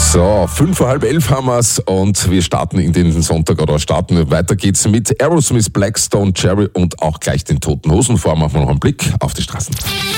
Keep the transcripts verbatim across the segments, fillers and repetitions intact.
So, fünf vor halb elf haben wir's und wir starten in den Sonntag oder starten. Weiter geht's mit Aerosmith, Blackstone, Cherry und auch gleich den Toten Hosen. Vorher machen wir noch einen Blick auf die Straßen.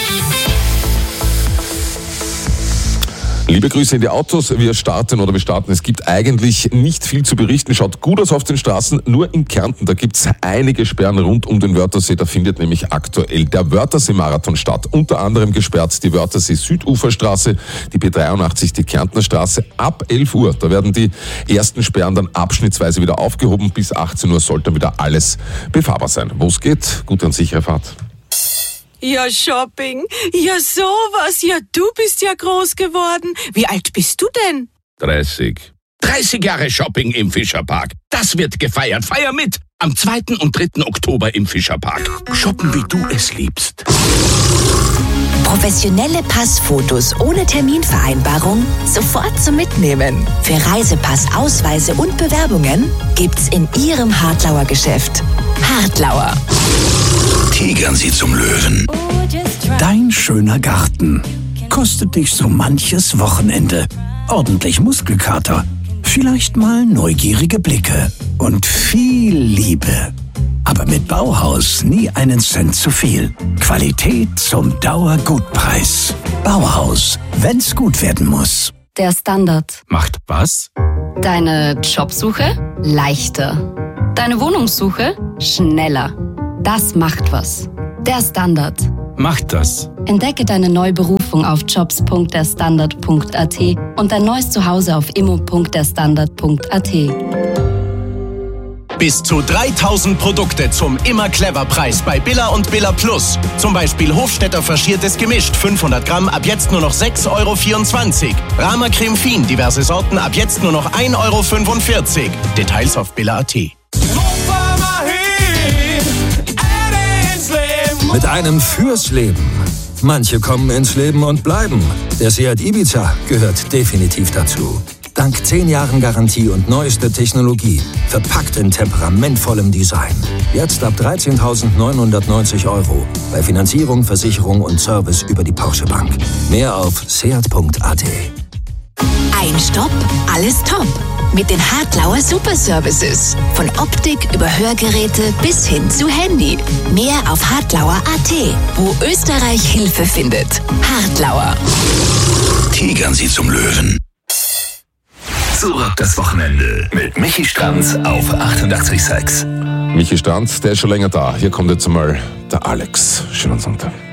Liebe Grüße in die Autos, wir starten oder wir starten. Es gibt eigentlich nicht viel zu berichten, schaut gut aus auf den Straßen, nur in Kärnten, da gibt's einige Sperren rund um den Wörthersee, da findet nämlich aktuell der Wörthersee-Marathon statt. Unter anderem gesperrt die Wörthersee-Süduferstraße, die B dreiundachtzig, die Kärntner Straße ab elf Uhr. Da werden die ersten Sperren dann abschnittsweise wieder aufgehoben, bis achtzehn Uhr sollte wieder alles befahrbar sein. Wo es geht, gute und sichere Fahrt. Ja, Shopping. Ja, sowas. Ja, du bist ja groß geworden. Wie alt bist du denn? dreißig. dreißig Jahre Shopping im Fischerpark. Das wird gefeiert. Feier mit. Am zweiten und dritten Oktober im Fischerpark. Shoppen, wie du es liebst. Professionelle Passfotos ohne Terminvereinbarung sofort zum Mitnehmen. Für Reisepass, Ausweise und Bewerbungen gibt's in Ihrem Hartlauer Geschäft. Hartlauer. Tigern Sie zum Löwen. Dein schöner Garten kostet dich so manches Wochenende. Ordentlich Muskelkater, vielleicht mal neugierige Blicke und viel Liebe. Aber mit Bauhaus nie einen Cent zu viel. Qualität zum Dauergutpreis. Bauhaus, wenn's gut werden muss. Der Standard. Macht was? Deine Jobsuche leichter. Deine Wohnungssuche schneller. Das macht was. Der Standard. Macht das. Entdecke deine neue Berufung auf jobs punkt der standard punkt a t und dein neues Zuhause auf immo punkt der standard punkt a t. Bis zu dreitausend Produkte zum Immer-Clever-Preis bei Billa und Billa Plus. Zum Beispiel Hofstetter Faschiertes gemischt, fünfhundert Gramm, ab jetzt nur noch sechs Euro vierundzwanzig. Rama Creme Fin, diverse Sorten, ab jetzt nur noch ein Euro fünfundvierzig. Details auf billa punkt a t. Mit einem fürs Leben. Manche kommen ins Leben und bleiben. Der Seat Ibiza gehört definitiv dazu. Dank zehn Jahren Garantie und neueste Technologie. Verpackt in temperamentvollem Design. Jetzt ab dreizehntausendneunhundertneunzig Euro. Bei Finanzierung, Versicherung und Service über die Porsche Bank. Mehr auf seat punkt a t. Ein Stopp, alles top. Mit den Hartlauer Super Services. Von Optik über Hörgeräte bis hin zu Handy. Mehr auf hartlauer punkt a t, wo Österreich Hilfe findet. Hartlauer. Tigern Sie zum Löwen. Zurück das Wochenende mit Michi Stranz auf achtundachtzig Komma sechs. Michi Stranz, der ist schon länger da. Hier kommt jetzt einmal der Alex. Schönen Sonntag.